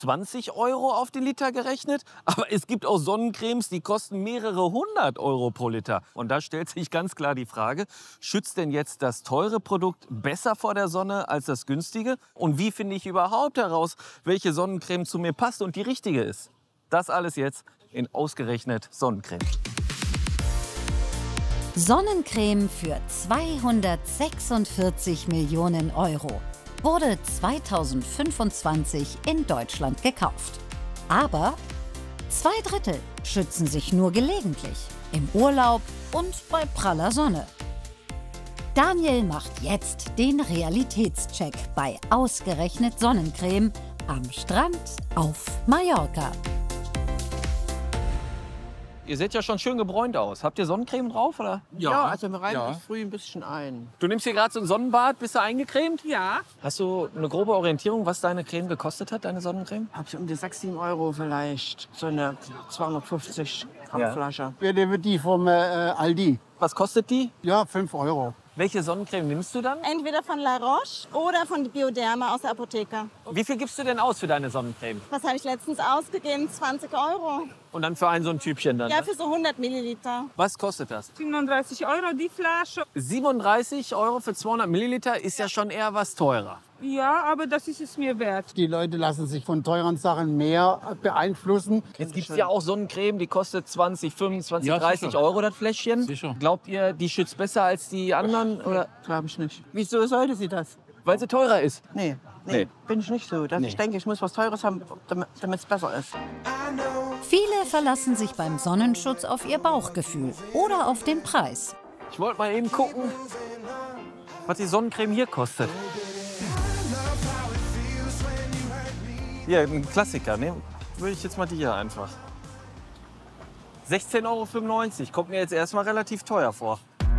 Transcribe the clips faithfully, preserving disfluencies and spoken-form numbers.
zwanzig Euro auf den Liter gerechnet. Aber es gibt auch Sonnencremes, die kosten mehrere hundert Euro pro Liter. Und da stellt sich ganz klar die Frage, schützt denn jetzt das teure Produkt besser vor der Sonne als das günstige? Und wie finde ich überhaupt heraus, welche Sonnencreme zu mir passt und die richtige ist? Das alles jetzt in Ausgerechnet Sonnencreme. Sonnencreme für zweihundertsechsundvierzig Millionen Euro wurde zweitausendfünfundzwanzig in Deutschland gekauft. Aber zwei Drittel schützen sich nur gelegentlich, im Urlaub und bei praller Sonne. Daniel macht jetzt den Realitätscheck bei Ausgerechnet Sonnencreme am Strand auf Mallorca. Ihr seht ja schon schön gebräunt aus. Habt ihr Sonnencreme drauf, oder? Ja, also wir reiben ja. dich früh ein bisschen ein. Du nimmst hier gerade so ein Sonnenbad, bist du eingecremt? Ja. Hast du eine grobe Orientierung, was deine Creme gekostet hat, deine Sonnencreme? Hab ich um die sechs, sieben Euro vielleicht. So eine zweihundertfünfzig Gramm Ja. Flasche. Wir nehmen die vom äh, Aldi. Was kostet die? Ja, fünf Euro. Welche Sonnencreme nimmst du dann? Entweder von La Roche oder von Bioderma aus der Apotheke. Wie viel gibst du denn aus für deine Sonnencreme? Was habe ich letztens ausgegeben? zwanzig Euro. Und dann für ein so ein Typchen dann? Ja, ne? für so hundert Milliliter. Was kostet das? siebenunddreißig Euro die Flasche. siebenunddreißig Euro für zweihundert Milliliter ist ja schon eher was teurer. Ja, aber das ist es mir wert. Die Leute lassen sich von teuren Sachen mehr beeinflussen. Jetzt gibt es ja auch Sonnencreme, die kostet zwanzig, fünfundzwanzig, Ja, dreißig sicher. Euro das Fläschchen. Sicher. Glaubt ihr, die schützt besser als die anderen? Oder? Glaube ich nicht. Wieso sollte sie das? Weil sie teurer ist. Nee, nee, Nee. bin ich nicht so. Das, Ich denke, ich muss was Teures haben, damit es besser ist. Viele verlassen sich beim Sonnenschutz auf ihr Bauchgefühl oder auf den Preis. Ich wollte mal eben gucken, was die Sonnencreme hier kostet. Hier, ein Klassiker. Ne? Würde ich jetzt mal die hier einfach. sechzehn Euro fünfundneunzig. Kommt mir jetzt erstmal relativ teuer vor.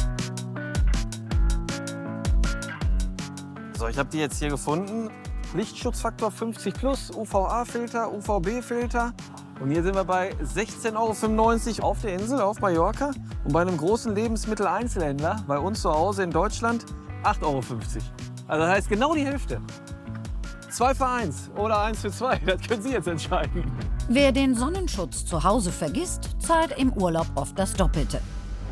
So, ich habe die jetzt hier gefunden. Lichtschutzfaktor fünfzig plus, U V A-Filter, U V B-Filter. Und hier sind wir bei sechzehn Euro fünfundneunzig auf der Insel, auf Mallorca. Und bei einem großen Lebensmitteleinzelhändler, bei uns zu Hause in Deutschland, acht Euro fünfzig. Also das heißt genau die Hälfte. Zwei für eins oder eins für zwei, das können Sie jetzt entscheiden. Wer den Sonnenschutz zu Hause vergisst, zahlt im Urlaub oft das Doppelte.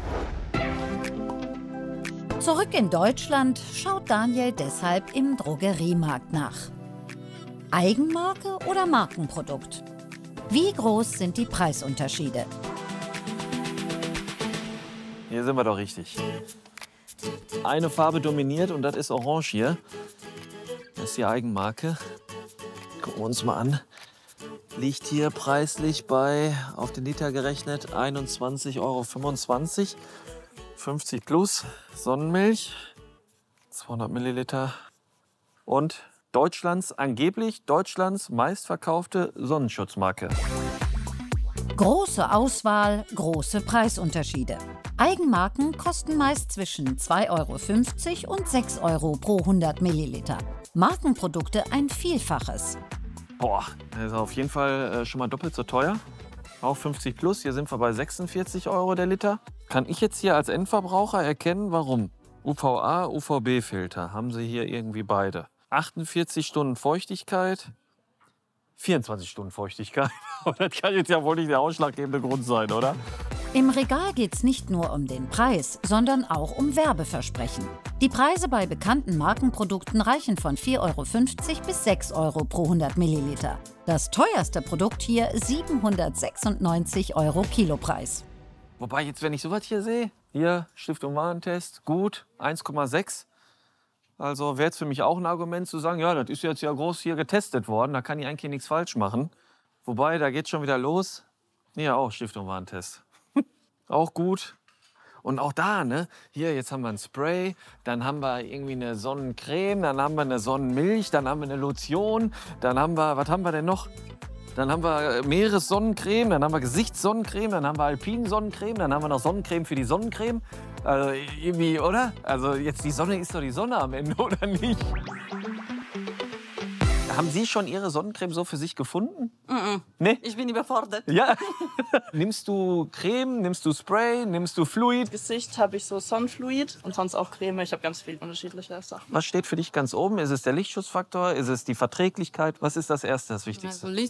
Zurück in Deutschland schaut Daniel deshalb im Drogeriemarkt nach. Eigenmarke oder Markenprodukt? Wie groß sind die Preisunterschiede? Hier sind wir doch richtig. Eine Farbe dominiert und das ist Orange hier. Das ist die Eigenmarke. Gucken wir uns mal an. Liegt hier preislich bei, auf den Liter gerechnet, einundzwanzig Euro fünfundzwanzig. fünfzig plus, Sonnenmilch, zweihundert Milliliter. Und Deutschlands, angeblich Deutschlands meistverkaufte Sonnenschutzmarke. Große Auswahl, große Preisunterschiede. Eigenmarken kosten meist zwischen zwei Euro fünfzig und sechs Euro pro hundert Milliliter. Markenprodukte ein Vielfaches. Boah, das ist auf jeden Fall äh, schon mal doppelt so teuer. Auch fünfzig plus, hier sind wir bei sechsundvierzig Euro der Liter. Kann ich jetzt hier als Endverbraucher erkennen, warum? U V A, U V B-Filter haben sie hier irgendwie beide. achtundvierzig Stunden Feuchtigkeit, vierundzwanzig Stunden Feuchtigkeit. Aber das kann jetzt ja wohl nicht der ausschlaggebende Grund sein, oder? Im Regal geht es nicht nur um den Preis, sondern auch um Werbeversprechen. Die Preise bei bekannten Markenprodukten reichen von vier Euro fünfzig bis sechs Euro pro hundert Milliliter. Das teuerste Produkt hier siebenhundertsechsundneunzig Euro Kilopreis. Wobei jetzt, wenn ich sowas hier sehe, hier Stiftung Warentest, gut, eins Komma sechs. Also wäre es für mich auch ein Argument zu sagen, ja, das ist jetzt ja groß hier getestet worden, da kann ich eigentlich nichts falsch machen. Wobei, da geht schon wieder los. Ja, auch Stiftung Warentest. Auch gut. Und auch da, ne? Hier, jetzt haben wir ein Spray, dann haben wir irgendwie eine Sonnencreme, dann haben wir eine Sonnenmilch, dann haben wir eine Lotion, dann haben wir, was haben wir denn noch? Dann haben wir Meeressonnencreme, dann haben wir Gesichtssonnencreme, dann haben wir Alpinsonnencreme, dann haben wir noch Sonnencreme für die Sonnencreme. Also irgendwie, oder? Also jetzt die Sonne ist doch die Sonne am Ende, oder nicht? Haben Sie schon Ihre Sonnencreme so für sich gefunden? Mm-mm. Nee? Ich bin überfordert. Ja. Nimmst du Creme, nimmst du Spray, nimmst du Fluid? Gesicht habe ich so Sonnenfluid und sonst auch Creme. Ich habe ganz viele unterschiedliche Sachen. Was steht für dich ganz oben? Ist es der Lichtschutzfaktor? Ist es die Verträglichkeit? Was ist das Erste, das Wichtigste? Also